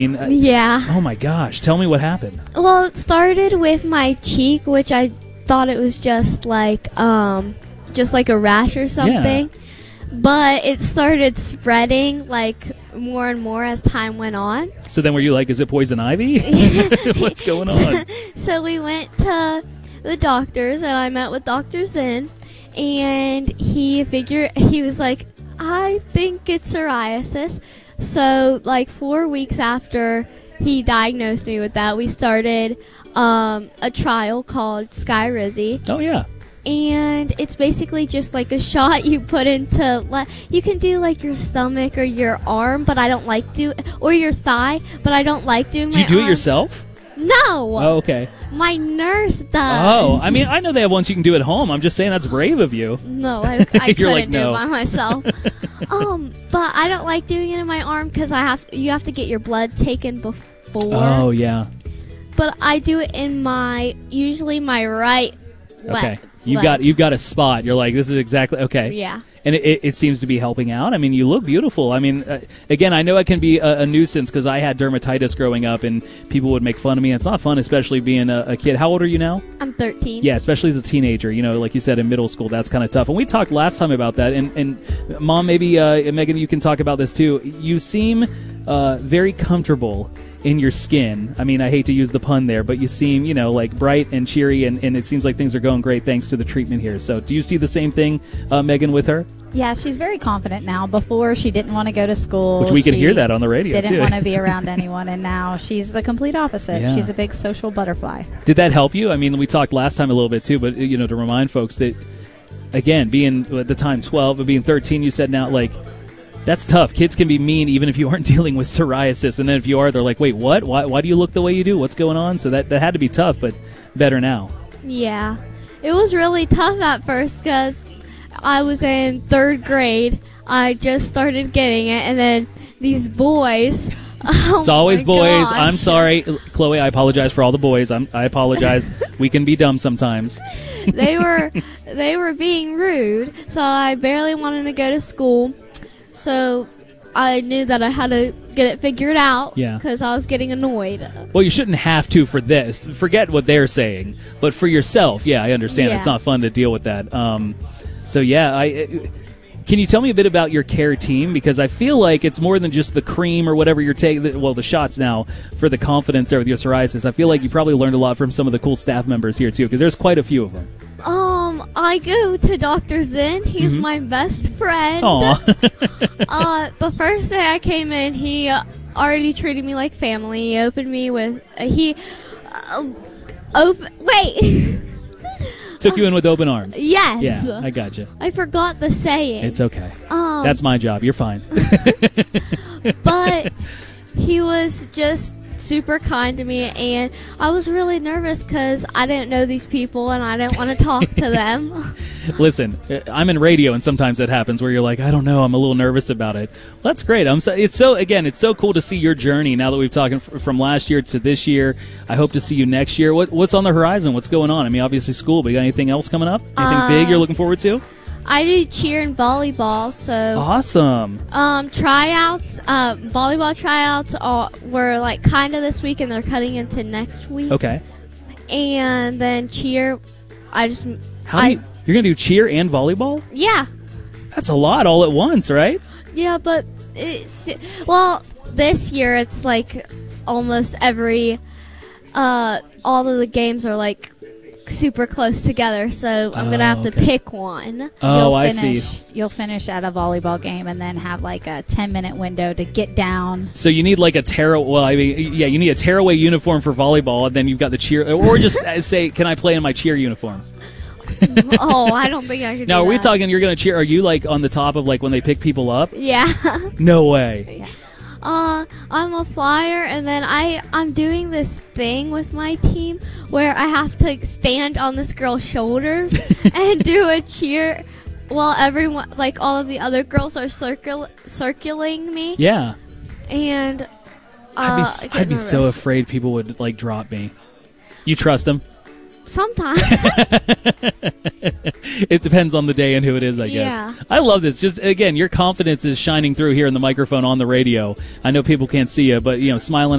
Yeah. Oh my gosh. Tell me what happened. Well, it started with my cheek, which I thought it was just like a rash or something. Yeah. But it started spreading like more and more as time went on. So then were you like, is it poison ivy? What's going on? So we went to the doctors, and I met with Dr. Zen, and he was like, I think it's psoriasis. So like 4 weeks after he diagnosed me with that, we started a trial called Skyrizi. Oh, yeah. And it's basically just like a shot you put into, you can do like your stomach or your arm, but I don't like or your thigh, but I don't like doing my arm. Do you do it yourself? No. Oh, okay. My nurse does. Oh, I mean, I know they have ones you can do at home. I'm just saying that's brave of you. No, I couldn't like, do no. it by myself. But I don't like doing it in my arm because you have to get your blood taken before. Oh, yeah. But I do it in usually my right leg. Okay. You've got a spot. You're like, this is exactly okay. Yeah. And it seems to be helping out. I mean, you look beautiful. I mean, again, I know it can be a nuisance because I had dermatitis growing up, and people would make fun of me. It's not fun, especially being a kid. How old are you now? I'm 13. Yeah, especially as a teenager. You know, like you said, in middle school, that's kind of tough. And we talked last time about that. And Mom, maybe Megan, you can talk about this too. You seem very comfortable in your skin. I mean, I hate to use the pun there, but you seem, like bright and cheery, and it seems like things are going great thanks to the treatment here. So do you see the same thing, Megan, with her? Yeah, she's very confident now. Before, she didn't want to go to school. Which we can hear that on the radio, didn't too. want to be around anyone, and now she's the complete opposite. Yeah. She's a big social butterfly. Did that help you? I mean, we talked last time a little bit, too, but, to remind folks that, again, being at the time 12, but being 13, you said now, like, that's tough. Kids can be mean even if you aren't dealing with psoriasis. And then if you are, they're like, wait, what? Why do you look the way you do? What's going on? So that had to be tough, but better now. Yeah. It was really tough at first because I was in 3rd grade. I just started getting it. And then these boys. It's always boys. Gosh. I'm sorry. Chloe, I apologize for all the boys. I apologize. We can be dumb sometimes. They were being rude. So I barely wanted to go to school. So I knew that I had to get it figured out because I was getting annoyed. Well, you shouldn't have to for this. Forget what they're saying. But for yourself, I understand. Yeah. It's not fun to deal with that. Can you tell me a bit about your care team? Because I feel like it's more than just the cream or whatever you're taking. Well, the shots now for the confidence there with your psoriasis. I feel like you probably learned a lot from some of the cool staff members here, too, because there's quite a few of them. I go to Dr. Zen. He's my best friend. The first day I came in, he already treated me like family. He opened me with Took you in with open arms. Yes. Yeah, I gotcha. I forgot the saying. It's okay. That's my job. You're fine. But he was just super kind to me, and I was really nervous because I didn't know these people and I didn't want to talk to them. Listen, I'm in radio, and sometimes that happens where you're like, I don't know, I'm a little nervous about it. Well, that's great. It's so cool to see your journey now that we've talked from last year to this year. I hope to see you next year. What's on the horizon? What's going on? I mean, obviously school, but you got anything else coming up? Anything big you're looking forward to? I do cheer and volleyball, so awesome. Volleyball tryouts were like kind of this week, and they're cutting into next week. Okay. And then cheer, you're gonna do cheer and volleyball? Yeah. That's a lot all at once, right? Yeah, but this year it's like almost every all of the games are like super close together, so I'm gonna have to pick one. I see. You'll finish at a volleyball game and then have like a 10-minute window to get down. So you need like you need a tearaway uniform for volleyball, and then you've got the cheer, or just say, can I play in my cheer uniform? I don't think I can. Now, do are we that. talking? You're gonna cheer? Are you like on the top of like when they pick people up? Yeah. No way. Yeah. I'm a flyer, and then I'm doing this thing with my team where I have to stand on this girl's shoulders and do a cheer while everyone, like all of the other girls, are circling me. Yeah. And I'd be so afraid people would like drop me. You trust them? Sometimes. It depends on the day and who it is, I guess. Yeah. I love this. Just, again, your confidence is shining through here in the microphone on the radio. I know people can't see you, but, smiling